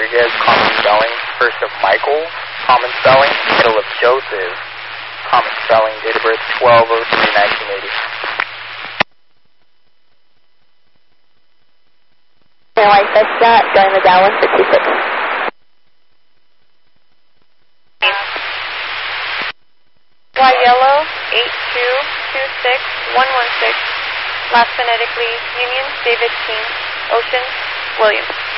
Rodriguez, common spelling, first of Michael, common spelling, middle of Joseph, common spelling, date of birth 12/03/1980. Airline Cessna, join the downwind for 26. Y Yellow, 8226116, last phonetically, Union, David, King, Ocean, Williams.